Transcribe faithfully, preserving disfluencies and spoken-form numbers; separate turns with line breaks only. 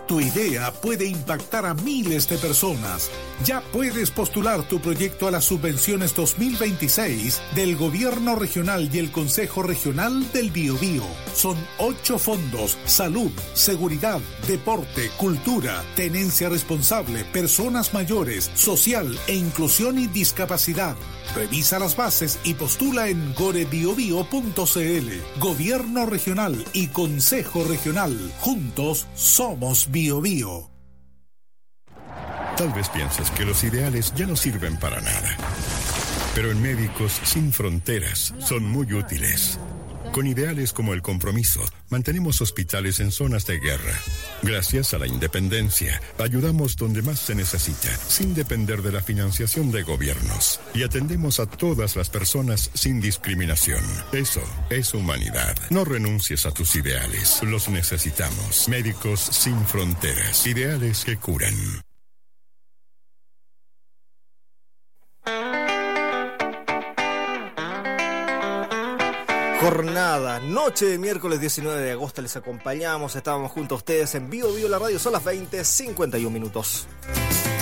Tu idea puede impactar a miles de personas. Ya puedes postular tu proyecto a las subvenciones dos mil veintiséis del Gobierno Regional y el Consejo Regional del Biobío. Son ocho fondos: salud, seguridad, deporte, cultura, tenencia responsable, personas mayores, social e inclusión y discapacidad. Revisa las bases y postula en gorebiobio punto cl. Gobierno Regional y Consejo Regional. Juntos somos Biobío.
Tal vez pienses que los ideales ya no sirven para nada. Pero en Médicos Sin Fronteras son muy útiles. Con ideales como el compromiso, mantenemos hospitales en zonas de guerra. Gracias a la independencia, ayudamos donde más se necesita, sin depender de la financiación de gobiernos. Y atendemos a todas las personas sin discriminación. Eso es humanidad. No renuncies a tus ideales. Los necesitamos. Médicos Sin Fronteras. Ideales que curan.
Jornada, noche de miércoles diecinueve de agosto, les acompañamos, estábamos junto a ustedes en Bio Bio la radio, son las veinte cincuenta y un minutos.